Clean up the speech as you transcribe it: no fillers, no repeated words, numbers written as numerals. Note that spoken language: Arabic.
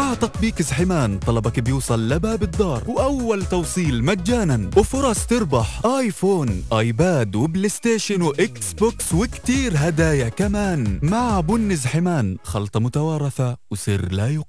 مع تطبيق زحمان طلبك بيوصل لباب الدار، وأول توصيل مجانا، وفرص تربح آيفون، آيباد، وبلاي ستيشن، وإكس بوكس، وكتير هدايا كمان. مع بن زحمان، خلطة متوارثة وسر لا يقال.